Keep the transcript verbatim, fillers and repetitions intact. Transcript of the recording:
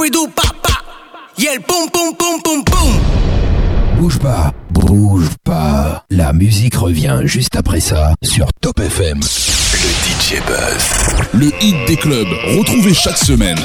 scooby-doo, papa. Yeah, le boum, boum, boum, boum, boum. Bouge pas, bouge pas. La musique revient juste après ça sur Top F M. Le D J Buzz. Le hit des clubs, retrouvé chaque semaine.